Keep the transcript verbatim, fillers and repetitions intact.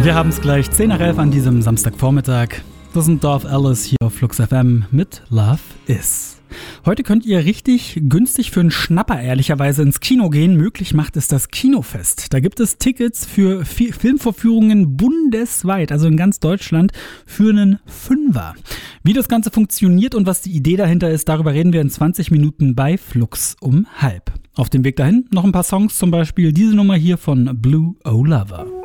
Wir haben es gleich zehn nach elf an diesem Samstagvormittag. Das sind Dorf Alice hier auf Flux F M mit Love Is. Heute könnt ihr richtig günstig für einen Schnapper ehrlicherweise ins Kino gehen. Möglich macht es das Kinofest. Da gibt es Tickets für Fi- Filmvorführungen bundesweit, also in ganz Deutschland, für einen Fünfer. Wie das Ganze funktioniert und was die Idee dahinter ist, darüber reden wir in zwanzig Minuten bei Flux um halb. Auf dem Weg dahin noch ein paar Songs, zum Beispiel diese Nummer hier von Blue O Lover.